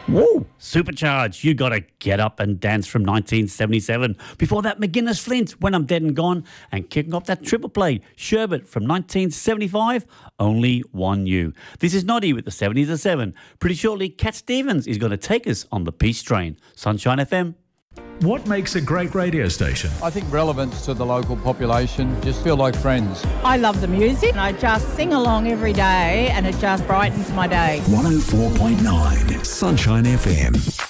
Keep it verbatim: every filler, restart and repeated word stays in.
Whoa, Supercharged, You Gotta Get Up and Dance from nineteen seventy-seven. Before that, McGuinness Flint, When I'm Dead and Gone. And kicking off that triple play, Sherbet from nineteen seventy-five, Only One You. This is Noddy with the seventies at seven. Pretty shortly, Cat Stevens is going to take us on the Peace Train. Sunshine F M. What makes a great radio station? I think relevance to the local population, just feel like friends. I love the music. I just sing along every day and it just brightens my day. one oh four point nine Sunshine F M.